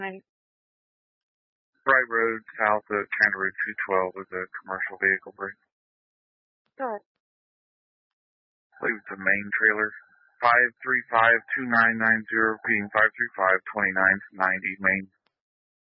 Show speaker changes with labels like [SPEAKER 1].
[SPEAKER 1] Right.
[SPEAKER 2] Bright Road, south of County Road 212 is a commercial vehicle break.
[SPEAKER 1] Good.
[SPEAKER 2] I believe it's a main trailer. 535-2990, repeating 535-2990, main.